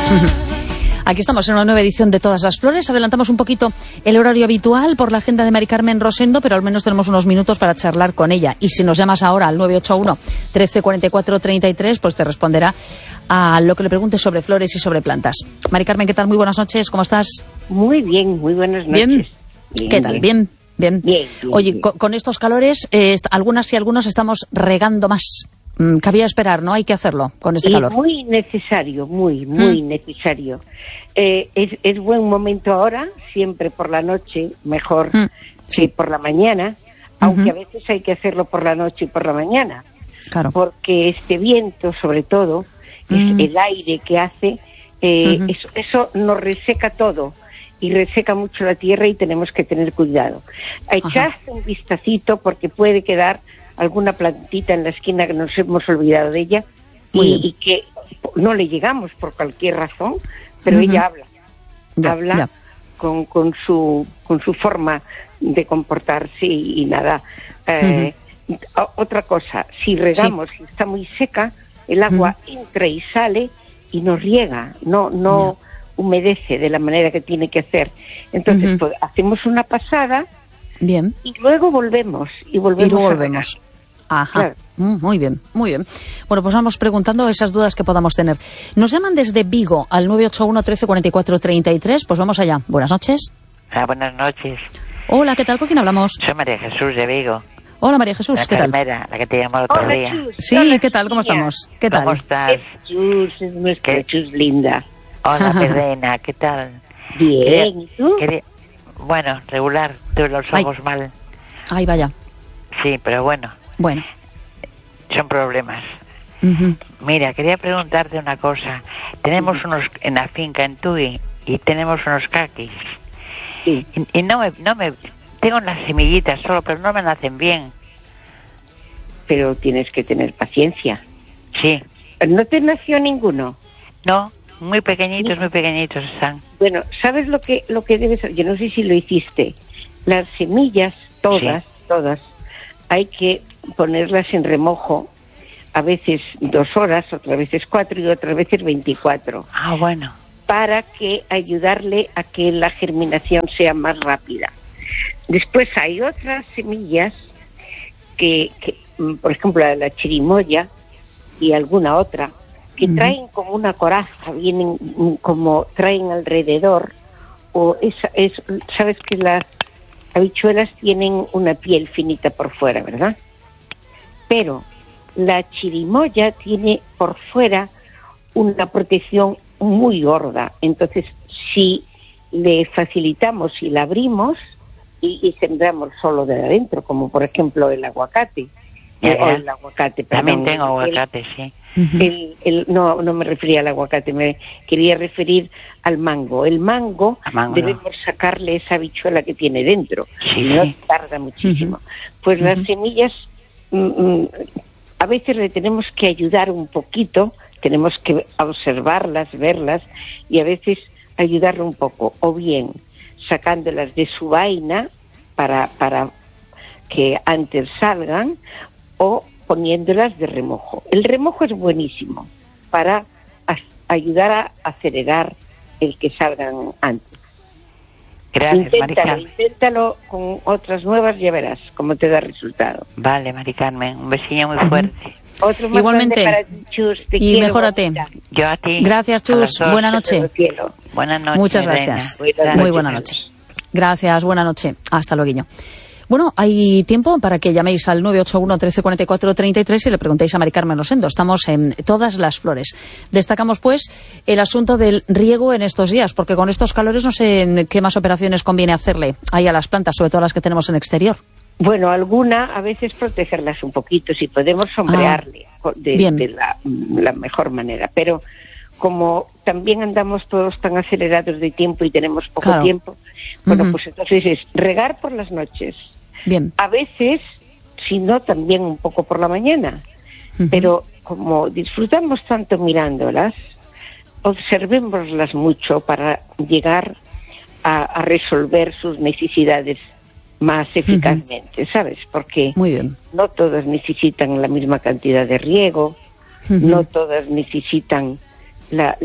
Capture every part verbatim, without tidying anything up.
Aquí estamos en una nueva edición de Todas las Flores. Adelantamos un poquito el horario habitual por la agenda de Mari Carmen Rosendo, pero al menos tenemos unos minutos para charlar con ella. Y si nos llamas ahora al nueve ocho uno, trece cuarenta y cuatro, treinta y tres, pues te responderá a lo que le preguntes sobre flores y sobre plantas. Mari Carmen, ¿qué tal? Muy buenas noches, ¿cómo estás? Muy bien, muy buenas noches. ¿Bien? bien ¿Qué tal? ¿Bien? Bien. bien, bien Oye, bien. Con, con estos calores, eh, algunas y algunos estamos regando más. Mm, cabía esperar, ¿no? Hay que hacerlo con este y calor. Muy necesario, muy, muy mm. necesario. Eh, es, es buen momento ahora, siempre por la noche, mejor mm. sí. que por la mañana, uh-huh. aunque a veces hay que hacerlo por la noche y por la mañana. Claro. Porque este viento, sobre todo, mm. es el aire que hace, eh, uh-huh. eso, eso nos reseca todo. Y reseca mucho la tierra y tenemos que tener cuidado. Echaste un vistacito porque puede quedar alguna plantita en la esquina que nos hemos olvidado de ella y, y que no le llegamos por cualquier razón, pero uh-huh. ella habla, ya, habla ya. Con, con su con su forma de comportarse y, y nada. Eh, uh-huh. Otra cosa, si regamos y sí. está muy seca, el agua uh-huh. entra y sale y nos riega, no no yeah. humedece de la manera que tiene que hacer. Entonces uh-huh. pues, hacemos una pasada. Bien. Y luego volvemos y volvemos. Y luego volvemos. Ajá. Claro. Mm, muy bien, muy bien. Bueno, pues vamos preguntando esas dudas que podamos tener. Nos llaman desde Vigo al nueve ocho uno, trece cuarenta y cuatro, treinta y tres. Pues vamos allá. Buenas noches. Ah, buenas noches. Hola, ¿qué tal? ¿Con quién hablamos? Soy María Jesús de Vigo. Hola, María Jesús, la ¿qué tal? La enfermera, la que te llamó el otro Hola, día. Chus. Sí, Hola, ¿qué tal? ¿Cómo estamos? ¿Qué tal? ¿Cómo estás? Es Chus, es nuestra ¿Qué? Chus linda. Hola, Perrena, ¿qué tal? Bien, quería, ¿y tú? Quería, bueno, regular, tuve los ojos Ay. mal. Ay, vaya. Sí, pero bueno. Bueno. Son problemas. Uh-huh. Mira, quería preguntarte una cosa. Tenemos uh-huh. unos, en la finca en Tui, y tenemos unos caquis. Sí. Y, y no me, no me, tengo las semillitas solo, pero no me nacen bien. Pero tienes que tener paciencia. Sí. ¿No te nació ninguno? No, muy pequeñitos, sí. muy pequeñitos están. Bueno, ¿sabes lo que, lo que debes hacer? Yo no sé si lo hiciste. Las semillas, todas, sí. todas, hay que ponerlas en remojo, a veces dos horas, otras veces cuatro y otras veces veinticuatro. Ah, bueno. Para que ayudarle a que la germinación sea más rápida. Después hay otras semillas que, que por ejemplo, la, la chirimoya y alguna otra, que uh-huh. traen como una coraza, vienen como traen alrededor, o esa, es, sabes que las habichuelas tienen una piel finita por fuera, ¿verdad? Pero la chirimoya tiene por fuera una protección muy gorda. Entonces, si le facilitamos y la abrimos y, y sembramos solo de adentro, como por ejemplo el aguacate, ya, eh, ya. o el aguacate, perdón, también tengo aguacate, el, sí. El, el, no, no me refería al aguacate, me quería referir al mango. El mango, mango debemos no. sacarle esa habichuela que tiene dentro. Sí. No tarda muchísimo. Uh-huh. Pues uh-huh. las semillas, mm, a veces le tenemos que ayudar un poquito, tenemos que observarlas, verlas, y a veces ayudarle un poco, o bien sacándolas de su vaina para, para que antes salgan, o poniéndolas de remojo. El remojo es buenísimo para a- ayudar a acelerar el que salgan antes. Gracias, inténtalo, Mari inténtalo con otras nuevas, ya verás cómo te da resultado. Vale, Mari Carmen, un besillo muy fuerte. Otro más Igualmente. grande para ti, Chus, te Y quiero, mejórate. bonita. Yo a ti. Gracias, a las Chus. dos. Buena noche. Buenas noches. Muchas Reina. gracias. Buenas Muy noches. buena noche. Gracias, buena noche. Hasta luego. Bueno, hay tiempo para que llaméis al nueve ocho uno, trece cuarenta y cuatro, treinta y tres y le preguntéis a Mari Carmen Rosendo. Estamos en Todas las Flores. Destacamos, pues, el asunto del riego en estos días, porque con estos calores no sé qué más operaciones conviene hacerle ahí a las plantas, sobre todo las que tenemos en exterior. Bueno, alguna, a veces protegerlas un poquito, si podemos sombrearle Ah, de, bien. de la, la mejor manera. Pero como también andamos todos tan acelerados de tiempo y tenemos poco Claro. tiempo, bueno, Ujú. pues entonces es regar por las noches. Bien. A veces, si no, también un poco por la mañana. Ujú. Pero como disfrutamos tanto mirándolas, observémoslas mucho para llegar a, a resolver sus necesidades más eficazmente, uh-huh. ¿sabes? Porque Muy bien. no todas necesitan la misma cantidad de riego, uh-huh. no todas necesitan la,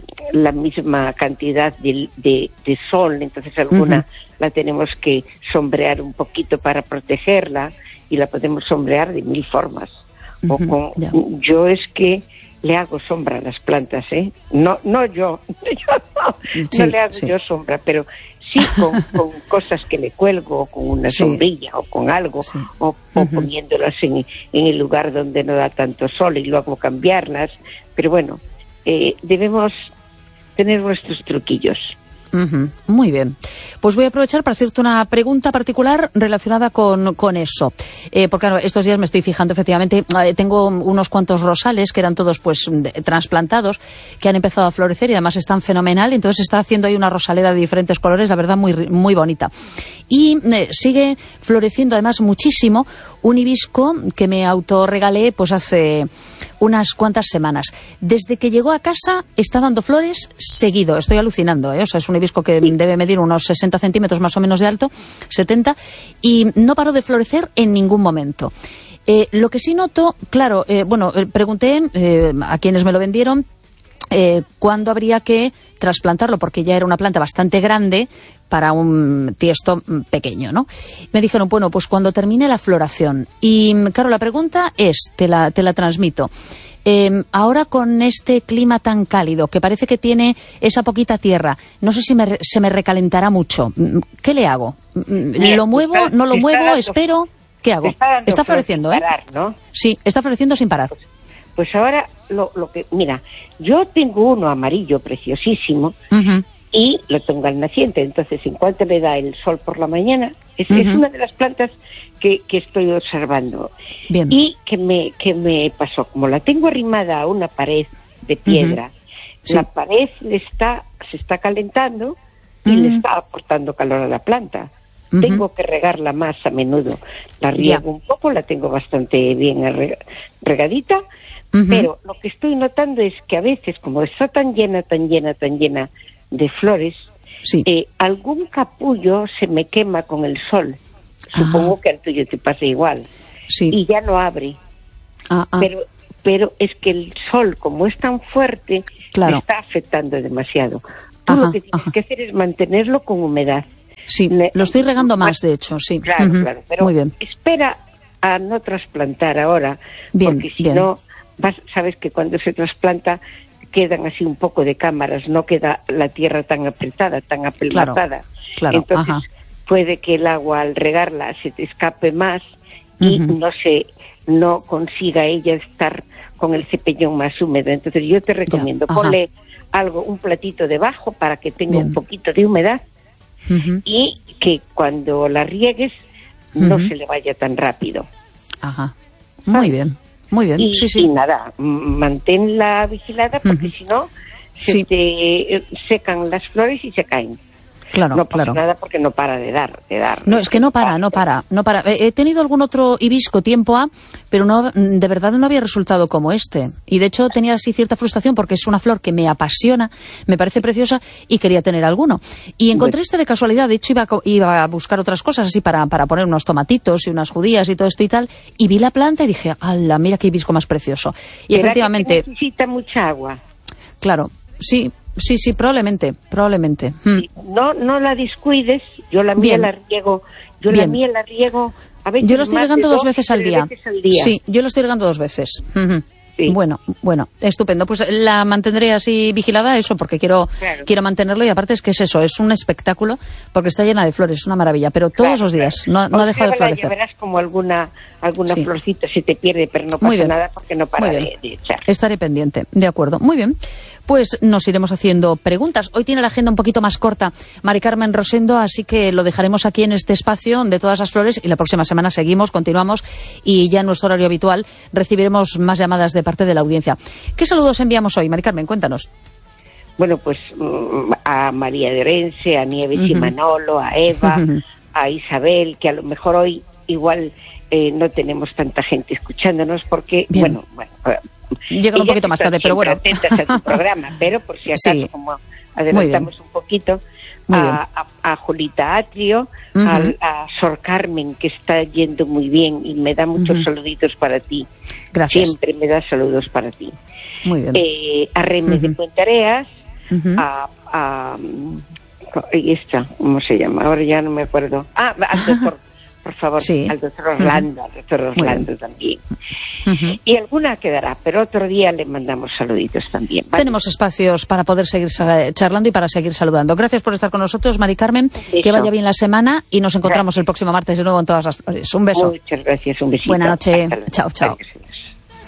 la misma cantidad de, de, de sol, entonces alguna uh-huh. la tenemos que sombrear un poquito para protegerla, y la podemos sombrear de mil formas. Uh-huh. O con, yeah. Yo es que le hago sombra a las plantas, ¿eh? No, no yo, yo no, sí, no le hago sí. yo sombra, pero sí con, con cosas que le cuelgo, o con una sí. sombrilla, o con algo, sí. o, o uh-huh. poniéndolas en, en el lugar donde no da tanto sol y luego cambiarlas. Pero bueno, eh, debemos tener nuestros truquillos. Uh-huh. Muy bien. Pues voy a aprovechar para hacerte una pregunta particular relacionada con, con eso. Eh, porque claro, estos días me estoy fijando, efectivamente, eh, tengo unos cuantos rosales que eran todos pues de, trasplantados, que han empezado a florecer y además están fenomenal. Entonces se está haciendo ahí una rosaleda de diferentes colores, la verdad, muy, muy bonita. Y eh, sigue floreciendo además muchísimo un hibisco que me autorregalé pues hace unas cuantas semanas. Desde que llegó a casa está dando flores seguido. Estoy alucinando, ¿eh? O sea, es un hibisco que debe medir unos sesenta centímetros más o menos de alto, setenta, y no paró de florecer en ningún momento. Eh, lo que sí noto, claro, eh, bueno, eh, pregunté eh, a quienes me lo vendieron eh, cuándo habría que trasplantarlo, porque ya era una planta bastante grande para un tiesto pequeño, ¿no? Me dijeron, bueno, pues cuando termine la floración. Y claro, la pregunta es, te la, te la transmito. Eh, ahora con este clima tan cálido, que parece que tiene esa poquita tierra, no sé si me, se me recalentará mucho. ¿Qué le hago? Mira, ¿lo muevo? Está, ¿No lo muevo? Dando, ¿Espero? ¿Qué hago? Está, está floreciendo, ¿eh? Parar, ¿no? Sí, está floreciendo sin parar. Pues, pues ahora, lo, lo que mira, yo tengo uno amarillo preciosísimo, uh-huh. y lo tengo al naciente, entonces en cuanto le da el sol por la mañana, es, uh-huh. es una de las plantas que, que estoy observando. Bien. Y que me, que me pasó, como la tengo arrimada a una pared de piedra, uh-huh. sí. la pared le está, se está calentando y uh-huh. le está aportando calor a la planta. Uh-huh. Tengo que regarla más a menudo. La riego yeah. un poco, la tengo bastante bien regadita, uh-huh. pero lo que estoy notando es que a veces, como está tan llena, tan llena, tan llena de flores, sí. eh, algún capullo se me quema con el sol. Supongo ah. que al tuyo te pasa igual. Sí. Y ya no abre. Ah, ah. Pero, pero es que el sol, como es tan fuerte, claro. me está afectando demasiado. Tú Ajá, lo que tienes ajá. que hacer es mantenerlo con humedad. Sí, Le, lo estoy regando más, de hecho, sí. Claro, uh-huh. claro. Pero muy bien. Espera a no trasplantar ahora, bien, porque si bien. no, vas, sabes que cuando se trasplanta quedan así un poco de cámaras, no queda la tierra tan apretada, tan apelmazada. Claro, claro, entonces ajá. puede que el agua al regarla se te escape más y uh-huh. no se no consiga ella estar con el cepellón más húmedo. Entonces yo te recomiendo, ya, ponle algo, un platito debajo para que tenga bien. Un poquito de humedad uh-huh. y que cuando la riegues uh-huh. no se le vaya tan rápido. Ajá, muy ¿sabes? Bien. Muy bien, y, sí, sí. Y nada, manténla vigilada porque uh-huh. si no, se sí. te secan las flores y se caen. Claro, no pasa claro. nada porque no para de dar, de dar. No, es que no para, no para, no para. He tenido algún otro hibisco tiempo A, pero no, de verdad no había resultado como este. Y de hecho tenía así cierta frustración porque es una flor que me apasiona, me parece preciosa y quería tener alguno. Y encontré bueno. este de casualidad, de hecho iba a, iba a buscar otras cosas así para, para poner unos tomatitos y unas judías y todo esto y tal, y vi la planta y dije, ¡hala, mira qué hibisco más precioso! Y ¿verdad efectivamente... que necesita mucha agua? Claro, sí. Sí, sí, probablemente, probablemente. Sí, no, no la descuides. Yo la mía Bien. la riego, yo Bien. la mía la riego a veces. Yo lo estoy más regando de dos veces al día. veces al día. Sí, yo lo estoy regando dos veces. Uh-huh. Sí. Bueno, bueno, estupendo. Pues la mantendré así vigilada, eso, porque quiero, claro. quiero mantenerlo y aparte es que es eso, es un espectáculo porque está llena de flores, es una maravilla, pero todos claro, los días, claro. no, no ha dejado de florecer. Ya verás como alguna, alguna sí. florcita se te pierde, pero no pasa nada porque no para de, de echar. Estaré pendiente, de acuerdo. Muy bien. Pues nos iremos haciendo preguntas. Hoy tiene la agenda un poquito más corta Mari Carmen Rosendo, así que lo dejaremos aquí en este espacio de todas las flores y la próxima semana seguimos, continuamos y ya en nuestro horario habitual recibiremos más llamadas de parte de la audiencia. ¿Qué saludos enviamos hoy, Mari Carmen? Cuéntanos. Bueno, pues a María de Orense, a Nieves uh-huh. y Manolo, a Eva, uh-huh. a Isabel, que a lo mejor hoy igual eh, no tenemos tanta gente escuchándonos porque, Bien. bueno, bueno... Llegan un poquito más tarde, pero bueno. Atentas a tu programa, pero por si acaso, sí. como adelantamos un poquito, a, a, a Julita Atrio, uh-huh. a, a Sor Carmen, que está yendo muy bien y me da muchos uh-huh. saluditos para ti. Gracias. Siempre me da saludos para ti. Muy bien. Eh, a Reme uh-huh. de Puentareas, uh-huh. a, a, y esta, ¿cómo se llama? Ahora ya no me acuerdo. Ah, al doctor, por favor, sí. al doctor Orlando, uh-huh. al doctor Orlando también. Uh-huh. Y alguna quedará, pero otro día le mandamos saluditos también, ¿vale? Tenemos espacios para poder seguir charlando y para seguir saludando. Gracias por estar con nosotros, Mari Carmen. Que vaya bien la semana y nos encontramos gracias. El próximo martes de nuevo en Todas las Flores. Un beso. Muchas gracias, un besito. Buenas noches. Chao, chao. Gracias.